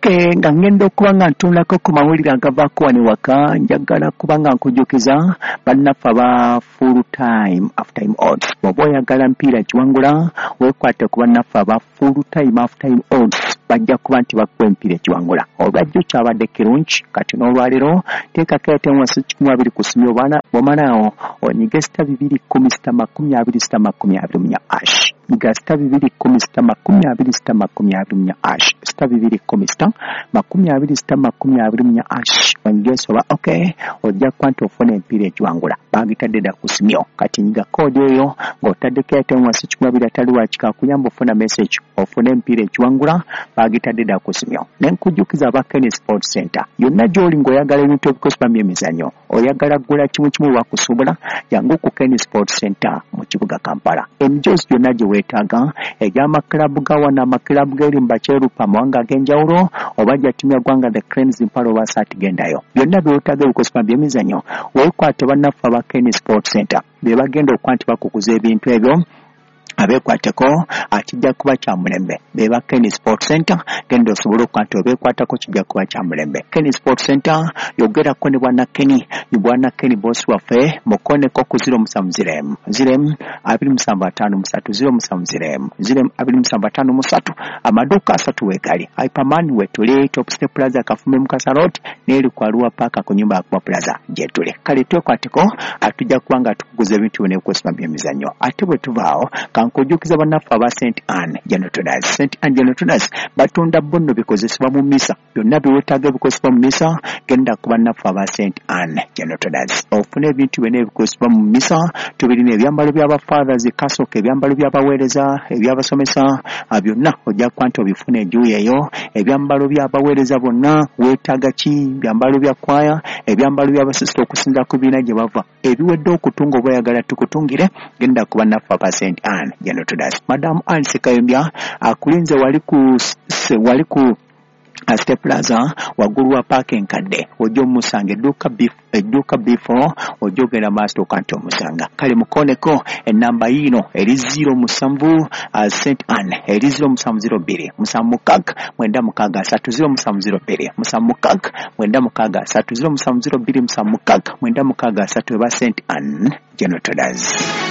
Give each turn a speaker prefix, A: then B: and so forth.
A: Okay, nga ngenda okuba nga ntunulako ku mawulire agavaako wano ewaka, njagala kuba nga nkujukiza bannaffe aba full time half time odds. Bw'oba oyagala mpiira kiwangula, weekwate ku bannaffe aba full time half time odds. Bajja kuba nti bakuwa empiira ekiwangula. Olwajjo kyabadde kirungi, kati n'olwaleero teekako etenwasi 12 ku simyo bw'omalaawo onyiga sita 2 10 sita 20 sita 24 ash. Nyiga sita 2 10 sita 20 sita 24 ash. Sita 2 10 sita 20 sita 24 ash. Onyigesoba okay, ojja kuba nti ofuna empiira ekiwangula. Bagitadde dda ku simyo. Kati nyiga koodi eyo ng'otaddeko etenwasi 12 atali wakikakuyamba ofuna message ofune empiira ekiwangula. Bagitadde dda ku simyo. Nenkujjukiza aba Kenny Sports Center. Yonna gy'oli ng'oyagala ebintu ebikosebamu emizannyo, oyagala ggula kimu wakusuubula, jangu ku Kenny Sports Center mu kibuga Kampala. Emijozi gyonna gye weetaaga, egy'amakirabu gawana amakirabu g'eri mu Bacerupa amawanga ag'enjawulo, oba gya ttiimu ya ggwanga the Cranes Impala oba Saati gendayo. Byonna bye weetaaga ebikosebamu by'emizannyo, weekwate bannaffe aba Kenny Sports Center. Be bagenda okuba nti bakuguza ebintu ebyo. Abeekwateko akijja kuba kya mulembe. Beba Kenny Sports Center genda osobole okuba nti obeekwatako kijja kuba kya mulembe. Kenny Sports Center yogerako ne bwana Kenny, bwana Kenny boss waffe mukoneko ku 070 07553 amaduuka 3 weegali. Hyperman wetuli Top Step Plaza Kafume Mukasa Road n'eri ku Arua Park ku nyumba ya Kuba Plaza gyetuli. Kale twekwateko atujja kuba nga tukuguza ebintu by'ebikosebamu by'emizannyo. Ate bwe tuvaawo kankujukiza bannaffe aba St. Anne Janotras. St. Anne Janotras batunda bono bikozesebwa mu misa. Byonna biwetaaga ebikozesebwa mu misa, genda ku bannaffe aba St. Anne Janotras. Ofune ebintu byonna ebikozesebwa mu misa, tubirina ebyambalo by'abafathers, kasooka ebyambalo by'abaweereza, ebyabasomesa, byonna ojja kuba nti obifuna enjuuyi eyo. Ebyambalo by'abaweereza bonna weetaaga ki? Byambalo bya kwaya, ebyambalo by'abasisita okusinza ku biina gye bava. Ebiwedde okutunga oba oyagala tukutungire, genda ku bannaffe aba St. Anne Janotras. Madam Anne Sekayombya akulinze wali ku Step Plaza waggulu wa parking kadde ojja omusanga edduuka before ojogera maaso kanti omusanga. Kale mukoneko ennamba yino eri 07 St. Anne eri 0702 musamukak mwenda mukaga 300702 musamukak mwenda mukaga 300702 musamukak mwenda mukaga 3 eba St. Anne Janotras.